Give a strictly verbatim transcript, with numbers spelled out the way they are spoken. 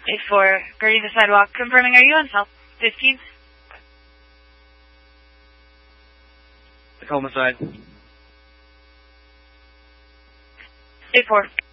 eight four, Gertie the Sidewalk, confirming, are you on South fifteenth? Homicide. eight four.